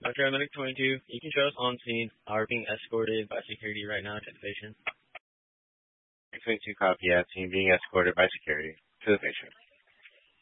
Paramedic 22, you can show us on scene. Are being escorted by security right now to the patient. 22 copy at scene being escorted by security to the patient.